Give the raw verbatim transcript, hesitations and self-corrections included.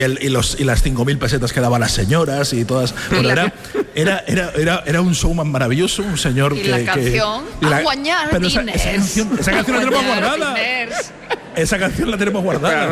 El, y, los, y las cinco mil pesetas que daban las señoras y todas. Bueno, era, era, era, era, era un showman maravilloso, un señor y que. La canción. Que, la, a guanyar pero esa, diners. esa canción, esa canción la tenemos guardada. Diners. Esa canción la tenemos guardada.